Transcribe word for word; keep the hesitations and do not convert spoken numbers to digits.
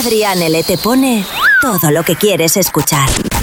Adrián L. te pone todo lo que quieres escuchar.